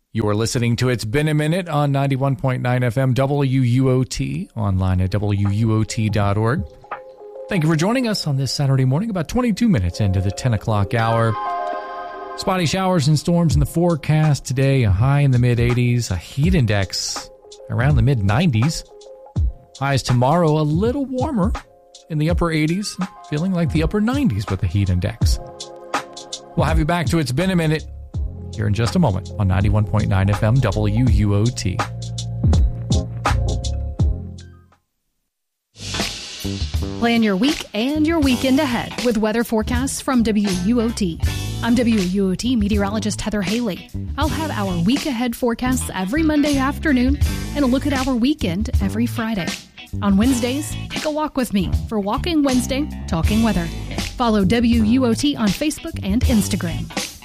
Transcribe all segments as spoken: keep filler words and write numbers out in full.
You are listening to It's Been a Minute on ninety-one point nine F M W U O T, online at W U O T dot org. Thank you for joining us on this Saturday morning, about twenty-two minutes into the ten o'clock hour. Spotty showers and storms in the forecast today, a high in the mid eighties, a heat index around the mid nineties. Highs tomorrow a little warmer in the upper eighties, feeling like the upper nineties with the heat index. We'll have you back to It's Been a Minute here in just a moment on ninety-one point nine F M W U O T. Plan your week and your weekend ahead with weather forecasts from W U O T. I'm W U O T meteorologist Heather Haley. I'll have our week ahead forecasts every Monday afternoon and a look at our weekend every Friday. On Wednesdays, take a walk with me for Walking Wednesday, Talking Weather. Follow W U O T on Facebook and Instagram.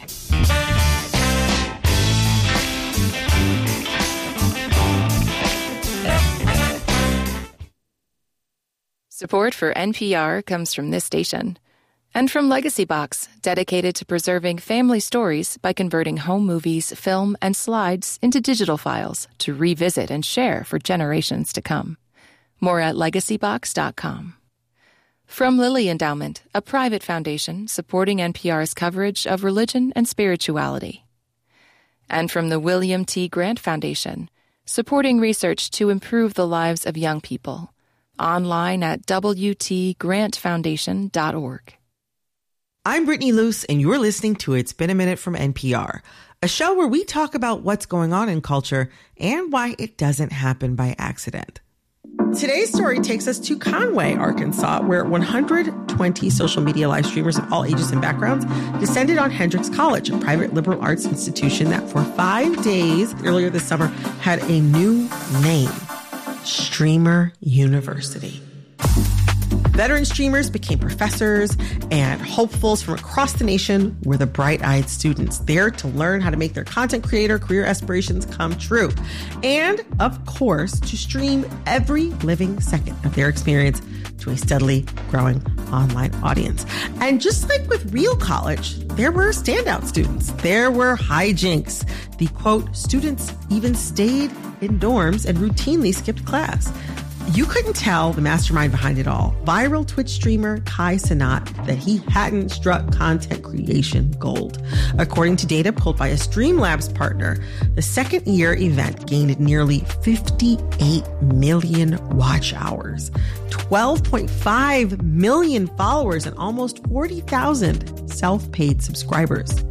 Support for N P R comes from this station and from Legacy Box, dedicated to preserving family stories by converting home movies, film, and slides into digital files to revisit and share for generations to come. More at legacy box dot com. From Lilly Endowment, a private foundation supporting N P R's coverage of religion and spirituality. And from the William T. Grant Foundation, supporting research to improve the lives of young people. Online at W T grant foundation dot org. I'm Brittany Luce, and you're listening to It's Been a Minute from N P R, a show where we talk about what's going on in culture and why it doesn't happen by accident. Today's story takes us to Conway, Arkansas, where one hundred twenty social media live streamers of all ages and backgrounds descended on Hendrix College, a private liberal arts institution that for five days earlier this summer had a new name. Streamer University. Veteran streamers became professors, and hopefuls from across the nation were the bright-eyed students there to learn how to make their content creator career aspirations come true. And, of course, to stream every living second of their experience to a steadily growing online audience. And just like with real college, there were standout students. There were hijinks. The, quote, students even stayed in dorms and routinely skipped class. You couldn't tell the mastermind behind it all, viral Twitch streamer Kai Cenat, that he hadn't struck content creation gold. According to data pulled by a Streamlabs partner, the second year event gained nearly fifty-eight million watch hours, twelve point five million followers, and almost forty thousand self-paid subscribers.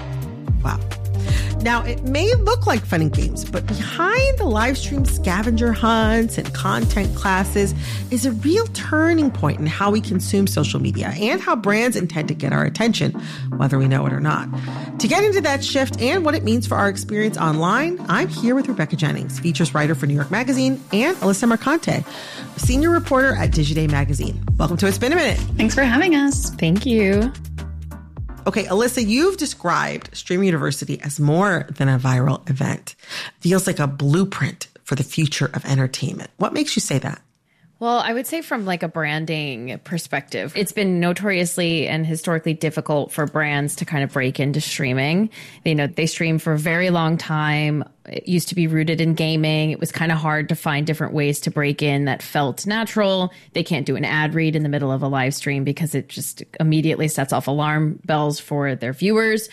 Wow. Now, it may look like fun and games, but behind the live stream scavenger hunts and content classes is a real turning point in how we consume social media and how brands intend to get our attention, whether we know it or not. To get into that shift and what it means for our experience online, I'm here with Rebecca Jennings, features writer for New York Magazine, and Alyssa Mercante, senior reporter at Digiday Magazine. Welcome to It's Been a Minute. Thanks for having us. Thank you. Okay, Alyssa, you've described Streamer University as more than a viral event. Feels like a blueprint for the future of entertainment. What makes you say that? Well, I would say from like a branding perspective, it's been notoriously and historically difficult for brands to kind of break into streaming. You know, they stream for a very long time. It used to be rooted in gaming. It was kind of hard to find different ways to break in that felt natural. They can't do an ad read in the middle of a live stream because it just immediately sets off alarm bells for their viewers.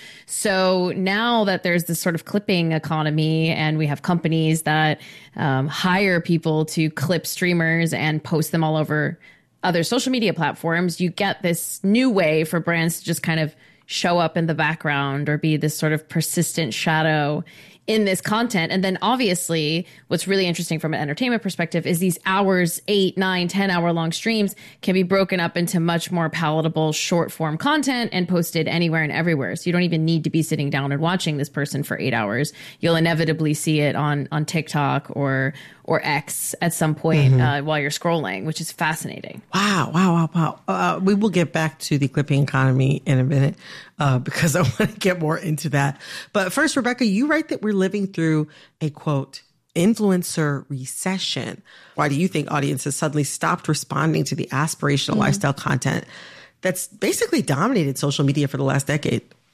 So now that there's this sort of clipping economy and we have companies that um, hire people to clip streamers and post them all over other social media platforms, you get this new way for brands to just kind of show up in the background or be this sort of persistent shadow in this content. And then obviously what's really interesting from an entertainment perspective is these hours, eight, nine, ten hour long streams can be broken up into much more palatable short form content and posted anywhere and everywhere. So you don't even need to be sitting down and watching this person for eight hours. You'll inevitably see it on, on TikTok or, or X at some point mm-hmm. uh, while you're scrolling, which is fascinating. Wow, wow, wow, wow. Uh, we will get back to the clipping economy in a minute uh, because I want to get more into that. But first, Rebecca, you write that we're living through a, quote, influencer recession. Why do you think audiences suddenly stopped responding to the aspirational mm-hmm. lifestyle content that's basically dominated social media for the last decade?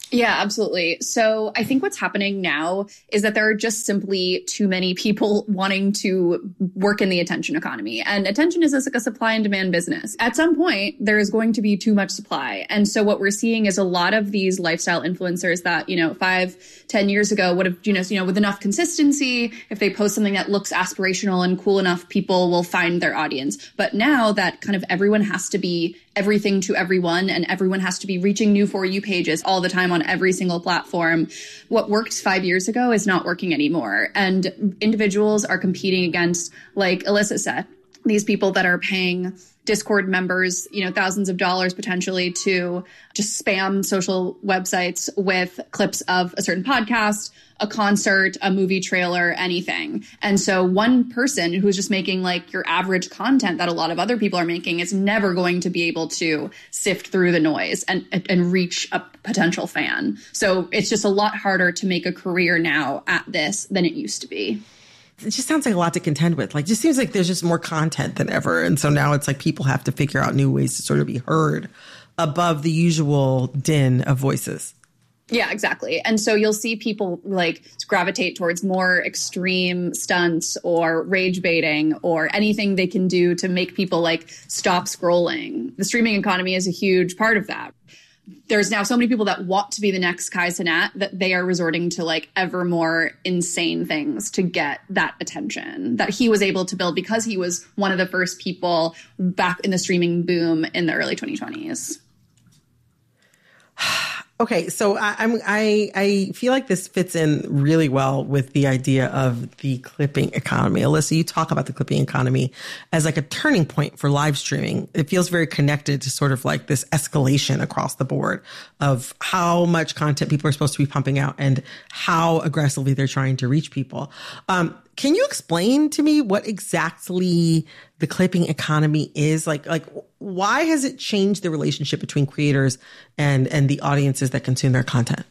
Yeah, absolutely. So I think what's happening now is that there are just simply too many people wanting to work in the attention economy. And attention is like a supply and demand business. At some point, there is going to be too much supply. And so what we're seeing is a lot of these lifestyle influencers that, you know, five, ten years ago would have, you know, you know, with enough consistency, if they post something that looks aspirational and cool enough, people will find their audience. But now that kind of everyone has to be everything to everyone and everyone has to be reaching new For You pages all the time on every single platform. What worked five years ago is not working anymore. And individuals are competing against, like Alyssa said, these people that are paying Discord members, you know, thousands of dollars potentially to just spam social websites with clips of a certain podcast, a concert, a movie trailer, anything. And so one person who's just making like your average content that a lot of other people are making is never going to be able to sift through the noise and, and reach a potential fan. So it's just a lot harder to make a career now at this than it used to be. It just sounds like a lot to contend with. Like, just seems like there's just more content than ever. And so now it's like people have to figure out new ways to sort of be heard above the usual din of voices. Yeah, exactly. And so you'll see people like gravitate towards more extreme stunts or rage baiting or anything they can do to make people like stop scrolling. The streaming economy is a huge part of that. There's now so many people that want to be the next Kai Cenat that they are resorting to like ever more insane things to get that attention that he was able to build because he was one of the first people back in the streaming boom in the early twenty twenties. Okay, so I, I'm I I feel like this fits in really well with the idea of the clipping economy. Alyssa, you talk about the clipping economy as like a turning point for live streaming. It feels very connected to sort of like this escalation across the board of how much content people are supposed to be pumping out and how aggressively they're trying to reach people. Um, can you explain to me what exactly the clipping economy is? Like, like why has it changed the relationship between creators and, and the audiences that consume their content?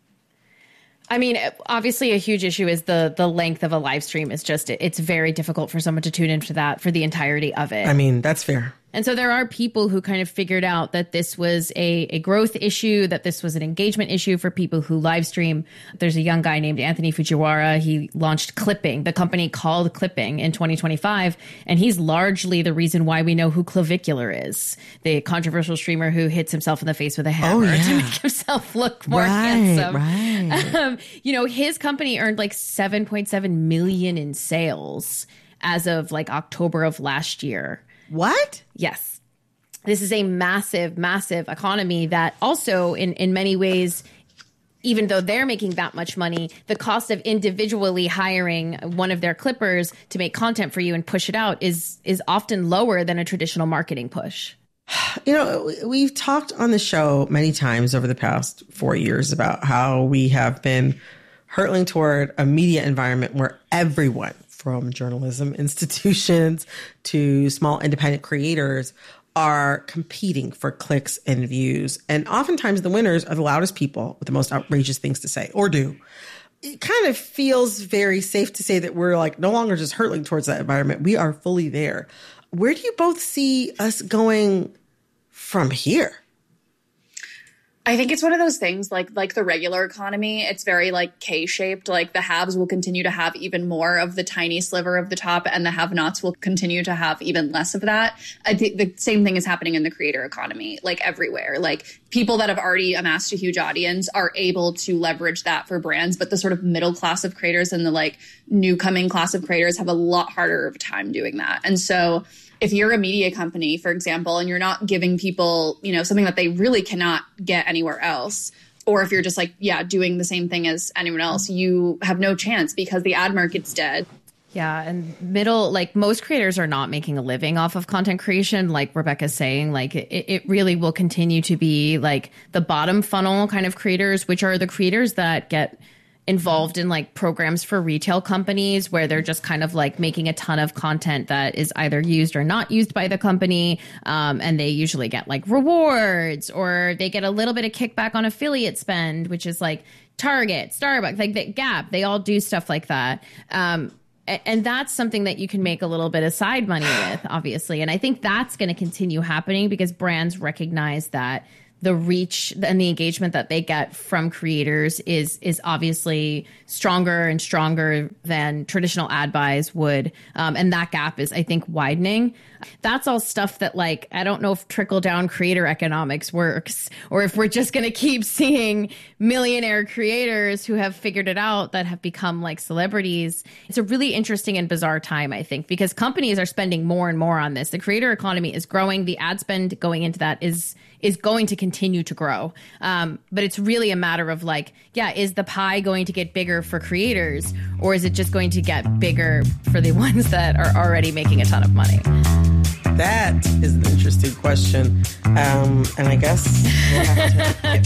I mean, obviously a huge issue is the the length of a live stream. It's just, it's very difficult for someone to tune into that for the entirety of it. I mean, that's fair. And so there are people who kind of figured out that this was a, a growth issue, that this was an engagement issue for people who live stream. There's a young guy named Anthony Fujiwara. He launched Clipping, the company called Clipping, in twenty twenty-five. And he's largely the reason why we know who Clavicular is, the controversial streamer who hits himself in the face with a hammer oh, yeah. to make himself look more right, handsome. Right. Um, you know, his company earned like seven point seven million in sales as of like October of last year. What? Yes. This is a massive, massive economy that also in, in many ways, even though they're making that much money, the cost of individually hiring one of their clippers to make content for you and push it out is is often lower than a traditional marketing push. You know, we've talked on the show many times over the past four years about how we have been hurtling toward a media environment where everyone, from journalism institutions to small independent creators, are competing for clicks and views. And oftentimes the winners are the loudest people with the most outrageous things to say or do. It kind of feels very safe to say that we're like no longer just hurtling towards that environment. We are fully there. Where do you both see us going from here? I think it's one of those things like like the regular economy. It's very like K-shaped. Like the haves will continue to have even more of the tiny sliver of the top and the have-nots will continue to have even less of that. I think the same thing is happening in the creator economy, like everywhere. Like people that have already amassed a huge audience are able to leverage that for brands, but the sort of middle class of creators and the like new coming class of creators have a lot harder of a time doing that. And so if you're a media company, for example, and you're not giving people, you know, something that they really cannot get anywhere else, or if you're just like, yeah, doing the same thing as anyone else, you have no chance because the ad market's dead. Yeah. And middle, like most creators are not making a living off of content creation. Like Rebecca's saying, like it, it really will continue to be like the bottom funnel kind of creators, which are the creators that get involved in like programs for retail companies where they're just kind of like making a ton of content that is either used or not used by the company. Um, and they usually get like rewards or they get a little bit of kickback on affiliate spend, which is like Target, Starbucks, like the Gap. They all do stuff like that. Um, and that's something that you can make a little bit of side money with, obviously. And I think that's going to continue happening because brands recognize that the reach and the engagement that they get from creators is is obviously stronger and stronger than traditional ad buys would. Um, and that gap is, I think, widening. That's all stuff that, like, I don't know if trickle down creator economics works, or if we're just going to keep seeing millionaire creators who have figured it out that have become like celebrities. It's a really interesting and bizarre time, I think, because companies are spending more and more on this. The creator economy is growing. The ad spend going into that is is going to continue to grow. Um, but it's really a matter of, like, yeah, is the pie going to get bigger for creators, or is it just going to get bigger for the ones that are already making a ton of money? That is an interesting question. Um, and I guess we'll have to get